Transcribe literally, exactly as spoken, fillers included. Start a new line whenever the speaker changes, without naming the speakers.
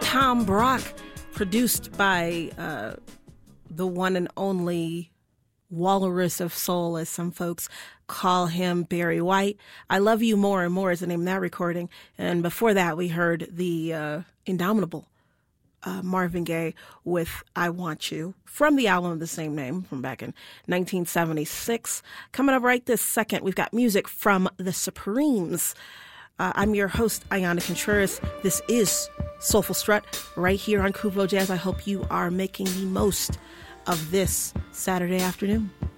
Tom Brock, produced by uh, the one and only Walrus of Soul, as some folks call him, Barry White. I Love You More and More is the name of that recording. And before that, we heard the uh, indomitable uh, Marvin Gaye with I Want You from the album of the same name from back in nineteen seventy-six. Coming up right this second, we've got music from the Supremes. Uh, I'm your host, Ayana Contreras. This is Soulful Strut right here on Kuvo Jazz. I hope you are making the most of this Saturday afternoon.